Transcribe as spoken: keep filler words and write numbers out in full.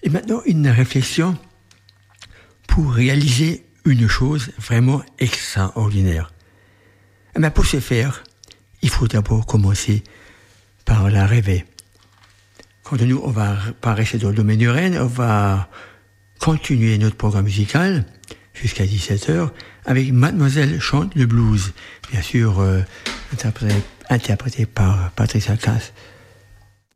Et maintenant, une réflexion pour réaliser une chose vraiment extraordinaire. Eh bien, pour ce faire, il faut d'abord commencer par la rêver. Quant à nous, on va pas rester dans le domaine du Rennes, on va continuer notre programme musical jusqu'à dix-sept heures avec Mademoiselle chante le blues, bien sûr euh, interprété, interprété par Patricia Cass.